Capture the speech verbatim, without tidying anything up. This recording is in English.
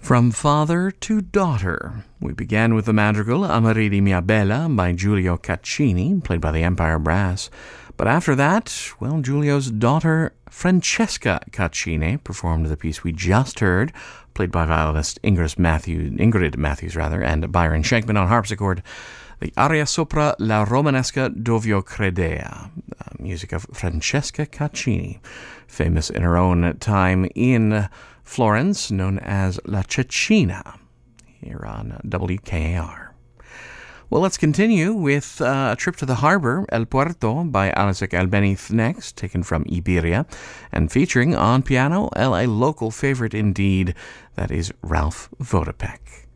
From father to daughter, we began with the madrigal Amarì mia bella by Giulio Caccini, played by the Empire Brass. But after that, well, Giulio's daughter Francesca Caccini performed the piece we just heard, played by violinist Ingrid Matthews, Ingrid Matthews rather, and Byron Schenkman on harpsichord, the aria sopra la romanesca Dov'io credea, uh, music of Francesca Caccini, famous in her own time in Florence, known as La Cecina, here on W K A R. Well, let's continue with uh, a trip to the harbor, El Puerto, by Alesek Albeniz next, taken from Iberia, and featuring on piano, a local favorite indeed, that is Ralph Vodopek.